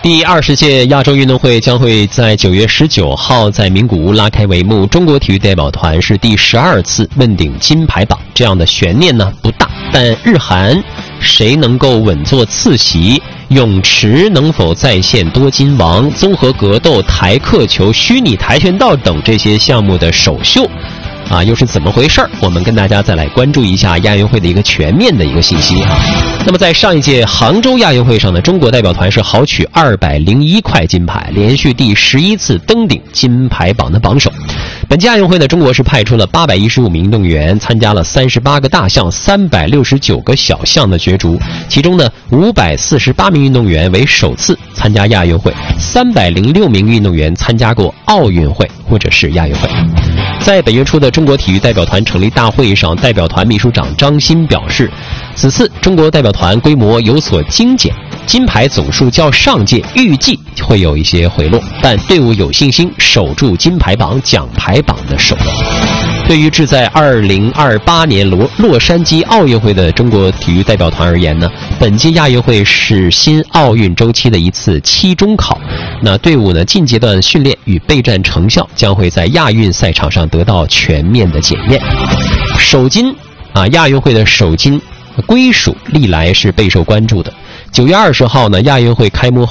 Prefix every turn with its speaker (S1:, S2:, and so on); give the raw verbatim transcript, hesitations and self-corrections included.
S1: 第二十届亚洲运动会将会在九月十九号在名古屋拉开帷幕。中国体育代表团是第十二次问鼎金牌榜，这样的悬念呢不大，但日韩谁能够稳坐次席？泳池能否再现多金王？综合格斗、台客球、虚拟跆拳道等这些项目的首秀啊，又是怎么回事儿？我们跟大家再来关注一下亚运会的一个全面的一个信息啊。那么在上一届杭州亚运会上呢，中国代表团是豪取二百零一块金牌，连续第十一次登顶金牌榜的榜首。本届亚运会呢，中国是派出了八百一十五名运动员，参加了三十八个大项、三百六十九个小项的角逐。其中呢，五百四十八名运动员为首次参加亚运会，三百零六名运动员参加过奥运会或者是亚运会。在本月初的中国体育代表团成立大会上，代表团秘书长张欣表示，此次中国代表团规模有所精简，金牌总数较上届预计会有一些回落，但队伍有信心守住金牌榜、奖牌榜的首位。对于志在二零二八年洛洛杉矶奥运会的中国体育代表团而言呢，本届亚运会是新奥运周期的一次期中考。那队伍呢，近阶段训练与备战成效将会在亚运赛场上得到全面的检验。首金啊，亚运会的首金归属历来是备受关注的。九月二十号呢，亚运会开幕后